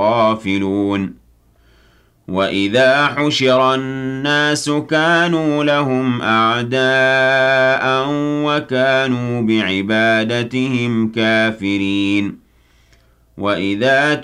غافلون وَإِذَا حُشِرَ النَّاسُ كَانُوا لَهُمْ أَعْدَاءً وَكَانُوا بِعِبَادَتِهِمْ كَافِرِينَ وَإِذَا